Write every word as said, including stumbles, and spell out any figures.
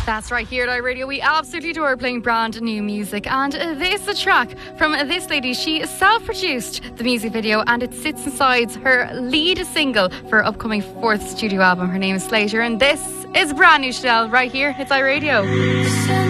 That's right, here at iRadio we absolutely adore playing brand new music, and this is a track from this lady. She self-produced the music video and it sits inside her lead single for her upcoming fourth studio album. Her name is Slater, and this is brand new Chanel right here. It's iRadio.